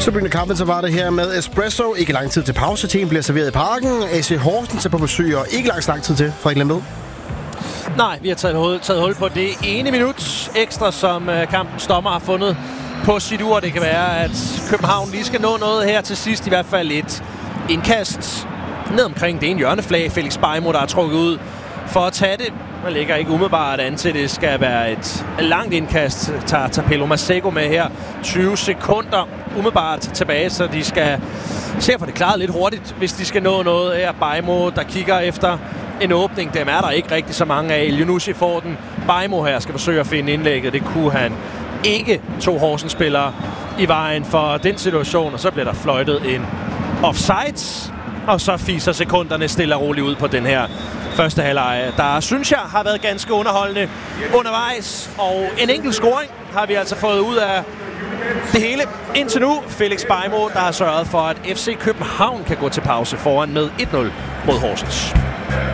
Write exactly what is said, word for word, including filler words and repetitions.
Så begynder kampen, så var det her med espresso. Ikke lang tid til pause. Team bliver serveret i parken. A C Horsens er på besøg, og ikke lang, lang tid til. Frederik Lemved. Nej, vi har taget hul, taget hul på det ene minut ekstra, som uh, kampens dommer har fundet på sit ur. Det kan være, at København lige skal nå noget her til sidst. I hvert fald et indkast ned omkring det ene hjørneflag. Felix Beijmo, der er trukket ud for at tage det. Man lægger ikke umiddelbart an til, det skal være et langt indkast. Tager Tapelo Masego med her. tyve sekunder umiddelbart tilbage, så de skal se at få det klaret lidt hurtigt, hvis de skal nå noget her. Beijmo, der kigger efter en åbning. Dem er der ikke rigtig så mange af. Elyounoussi får den. Beijmo her skal forsøge at finde indlægget. Det kunne han ikke. To Horsens-spillere i vejen for den situation, og så bliver der fløjtet en offside. Og så fiser sekunderne stille og roligt ud på den her første halvleg, der synes jeg har været ganske underholdende undervejs. Og en enkelt scoring har vi altså fået ud af det hele indtil nu. Felix Beijmo, der har sørget for, at F C København kan gå til pause foran med et nul mod Horsens.